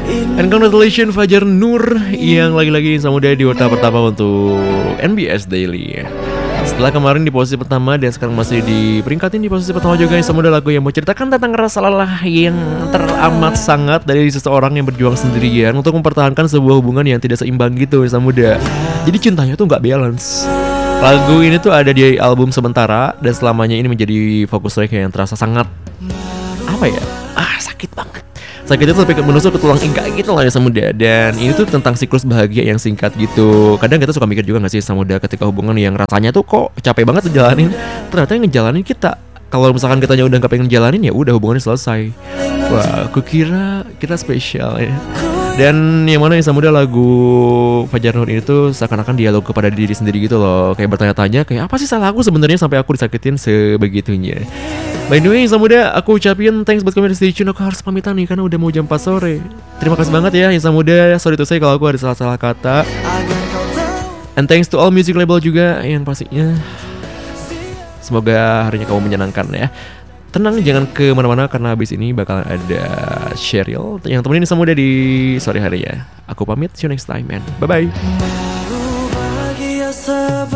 And congratulations Fajar Nur yang lagi-lagi Insan Muda di urutan pertama untuk NBS Daily. Setelah kemarin di posisi pertama dan sekarang masih diperingkatin di posisi pertama juga Insan Muda, lagu yang mau ceritakan tentang rasa lelah yang teramat sangat dari seseorang yang berjuang sendirian untuk mempertahankan sebuah hubungan yang tidak seimbang gitu Insan Muda. Jadi cintanya tuh nggak balance. Lagu ini tuh ada di album Sementara dan selamanya ini menjadi fokus track yang terasa sangat apa ya? Sakit banget. Sakitnya sampai menusuk ke tulang iga gitu lah Insan Muda. Dan ini tuh tentang siklus bahagia yang singkat gitu. Kadang kita suka mikir juga gak sih Insan Muda, ketika hubungan yang rasanya tuh kok capek banget ngejalanin, ternyata yang ngejalanin kita. Kalau misalkan kitanya udah gak pengen ngejalanin, ya udah hubungannya selesai. Wah, aku kira kita spesial ya. Dan yang mana Insan Muda, lagu Fajar Nur ini tuh seakan-akan dialog kepada diri sendiri gitu loh. Kayak bertanya-tanya, kayak apa sih salah aku sebenarnya sampai aku disakitin sebegitunya. By the way Insan Muda, aku ucapin thanks buat kalian stay tune. Aku harus pamitan nih karena udah mau jam 4 sore. Terima kasih banget ya Insan Muda. Sorry to say kalau aku ada salah-salah kata. And thanks to all music label juga yang pastinya. Semoga harinya kamu menyenangkan ya. Tenang, jangan kemana-mana karena habis ini bakal ada Sheryl yang temenin Insan Muda di sore hari ya. Aku pamit, see you next time and bye-bye.